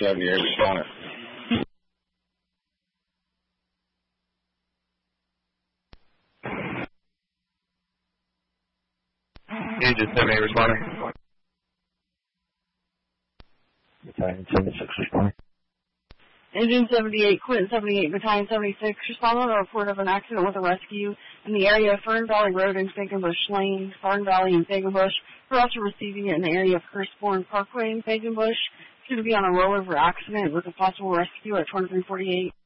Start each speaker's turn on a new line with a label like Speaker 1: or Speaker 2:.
Speaker 1: 78 respondent.
Speaker 2: Agent 78 responding.
Speaker 3: Battalion 76 responding.
Speaker 4: Engine 78, Quinton 78, Battalion 76, responding to a report of an accident with a rescue in the area of Fern Valley Road and Faganbush Lane, Fern Valley and Faganbush. We're also receiving it in the area of Hurstbourne Parkway and Faganbush. Should be on a rollover accident with a possible rescue at 2348.